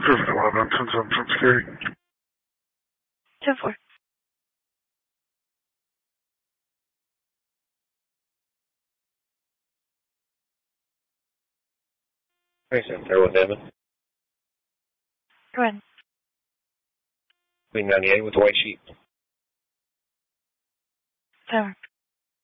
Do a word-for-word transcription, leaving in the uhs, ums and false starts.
seven eleven, ten seven, sixty-eight. ten four. twenty-seven, thirty-one, Devon. Go ahead. Queen ninety-eight with the white sheet. Tower.